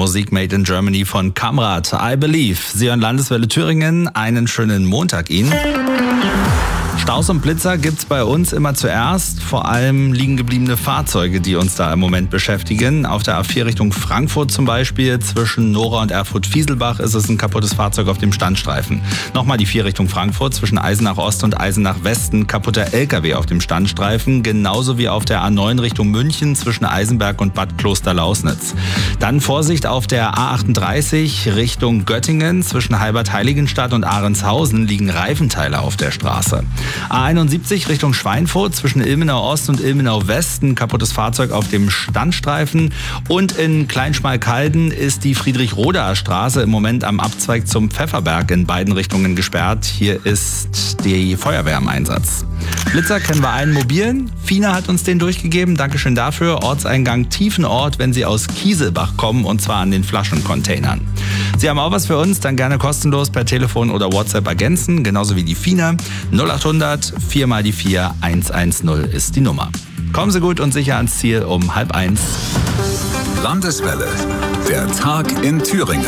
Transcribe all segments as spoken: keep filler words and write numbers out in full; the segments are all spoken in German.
Musik made in Germany von Kamrat. I Believe. Sie hören Landeswelle Thüringen. Einen schönen Montag Ihnen. Staus und Blitzer gibt's bei uns immer zuerst. Vor allem liegen gebliebene Fahrzeuge, die uns da im Moment beschäftigen. Auf der A vier Richtung Frankfurt zum Beispiel, zwischen Nora und Erfurt-Fieselbach ist es ein kaputtes Fahrzeug auf dem Standstreifen. Nochmal die vier Richtung Frankfurt, zwischen Eisenach Ost und Eisenach Westen, kaputter L K W auf dem Standstreifen. Genauso wie auf der A neun Richtung München, zwischen Eisenberg und Bad Kloster-Lausnitz. Dann Vorsicht auf der A achtunddreißig Richtung Göttingen, zwischen Halbert-Heiligenstadt und Ahrentshausen liegen Reifenteile auf der Straße. A einundsiebzig Richtung Schweinfurt, zwischen Ilmenau Ost und Ilmenau West, ein kaputtes Fahrzeug auf dem Standstreifen. Und in Kleinschmalkalden ist die Friedrich-Roder Straße im Moment am Abzweig zum Pfefferberg in beiden Richtungen gesperrt. Hier ist die Feuerwehr im Einsatz. Blitzer kennen wir einen mobilen. Fina hat uns den durchgegeben. Dankeschön dafür. Ortseingang Tiefenort, wenn Sie aus Kieselbach kommen, und zwar an den Flaschencontainern. Sie haben auch was für uns, dann gerne kostenlos per Telefon oder WhatsApp ergänzen, genauso wie die Fina. null achthundert vier mal die vier hundertzehn ist die Nummer. Kommen Sie gut und sicher ans Ziel um halb eins. Landeswelle, der Tag in Thüringen.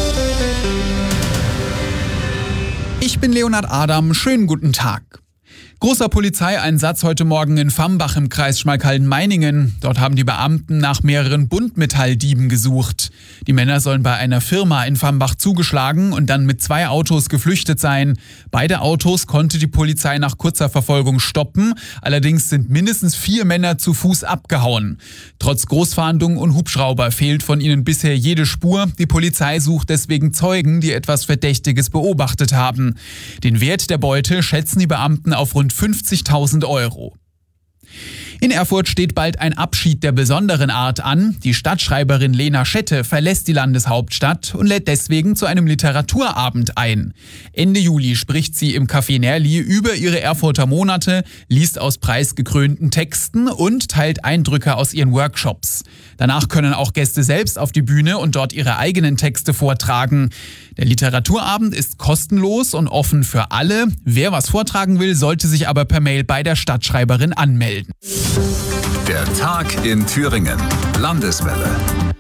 Ich bin Leonhard Adam, schönen guten Tag. Großer Polizeieinsatz heute Morgen in Vambach im Kreis Schmalkalden-Meiningen. Dort haben die Beamten nach mehreren Buntmetalldieben gesucht. Die Männer sollen bei einer Firma in Vambach zugeschlagen und dann mit zwei Autos geflüchtet sein. Beide Autos konnte die Polizei nach kurzer Verfolgung stoppen. Allerdings sind mindestens vier Männer zu Fuß abgehauen. Trotz Großfahndung und Hubschrauber fehlt von ihnen bisher jede Spur. Die Polizei sucht deswegen Zeugen, die etwas Verdächtiges beobachtet haben. Den Wert der Beute schätzen die Beamten auf rund fünfzigtausend Euro. In Erfurt steht bald ein Abschied der besonderen Art an. Die Stadtschreiberin Lena Schette verlässt die Landeshauptstadt und lädt deswegen zu einem Literaturabend ein. Ende Juli spricht sie im Café Nerli über ihre Erfurter Monate, liest aus preisgekrönten Texten und teilt Eindrücke aus ihren Workshops. Danach können auch Gäste selbst auf die Bühne und dort ihre eigenen Texte vortragen. Der Literaturabend ist kostenlos und offen für alle. Wer was vortragen will, sollte sich aber per Mail bei der Stadtschreiberin anmelden. Der Tag in Thüringen. Landeswelle.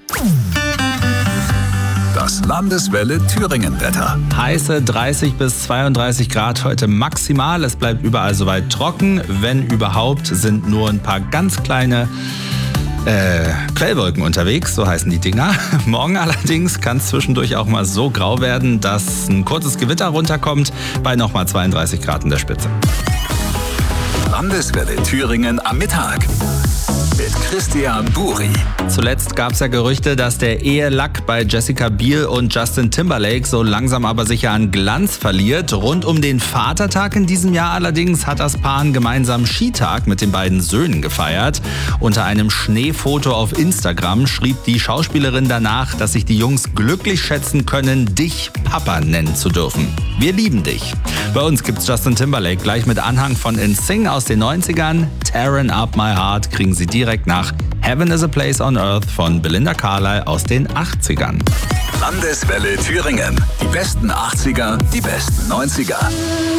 Das Landeswelle Thüringen-Wetter. Heiße dreißig bis zweiunddreißig Grad heute maximal. Es bleibt überall soweit trocken. Wenn überhaupt, sind nur ein paar ganz kleine Äh, Quellwolken unterwegs, so heißen die Dinger. Morgen allerdings kann es zwischendurch auch mal so grau werden, dass ein kurzes Gewitter runterkommt bei nochmal zweiunddreißig Grad in der Spitze. Landeswelle Thüringen am Mittag mit Christian Buri. Zuletzt gab es ja Gerüchte, dass der Ehelack bei Jessica Biel und Justin Timberlake so langsam aber sicher an Glanz verliert. Rund um den Vatertag in diesem Jahr allerdings hat das Paar einen gemeinsamen Skitag mit den beiden Söhnen gefeiert. Unter einem Schneefoto auf Instagram schrieb die Schauspielerin danach, dass sich die Jungs glücklich schätzen können, dich Papa nennen zu dürfen. Wir lieben dich. Bei uns gibt's Justin Timberlake gleich mit Anhang von In Sync aus den neunzigern. Tearing Up My Heart kriegen Sie direkt nach Heaven is a Place on Earth von Belinda Carlisle aus den achtzigern. Landeswelle Thüringen. Die besten achtziger, die besten neunziger.